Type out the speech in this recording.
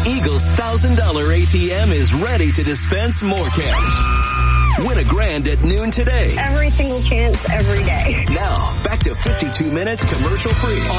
Eagle's $1,000 ATM is ready to dispense more cash. Win $1,000 at noon today. Every single chance, every day. Now, back to 52 minutes commercial free.